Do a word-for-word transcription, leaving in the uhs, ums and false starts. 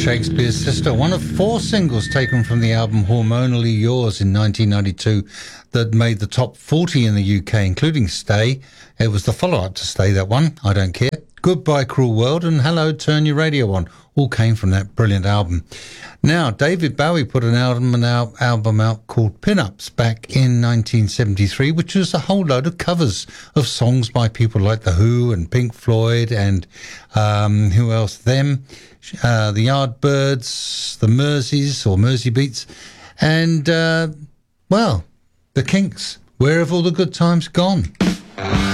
Shakespeare's Sister, one of four singles taken from the album Hormonally Yours in nineteen ninety-two that made the top forty in the U K, including Stay. It was the follow-up to Stay, that one, I Don't Care. Goodbye Cruel World and Hello Turn Your Radio On all came from that brilliant album. Now, David Bowie put an album, an al- album out called Pin-Ups back in nineteen seventy-three, which was a whole load of covers of songs by people like The Who and Pink Floyd and um, who else? Them, uh, the Yardbirds, the Merseys or Mersey Beats, and, uh, well, the Kinks. Where have all the good times gone?